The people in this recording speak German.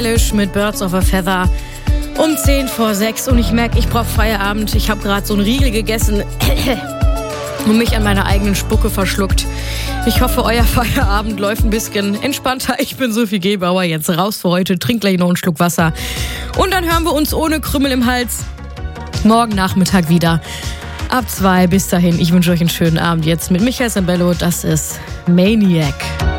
Mit Birds of a Feather um 5:10 und ich merke, ich brauche Feierabend. Ich habe gerade so einen Riegel gegessen und mich an meiner eigenen Spucke verschluckt. Ich hoffe, euer Feierabend läuft ein bisschen entspannter. Ich bin Sophie Gebauer, jetzt raus für heute, trink gleich noch einen Schluck Wasser und dann hören wir uns ohne Krümmel im Hals morgen Nachmittag wieder ab 2. Bis dahin, ich wünsche euch einen schönen Abend jetzt mit Michael Sembello. Das ist Maniac.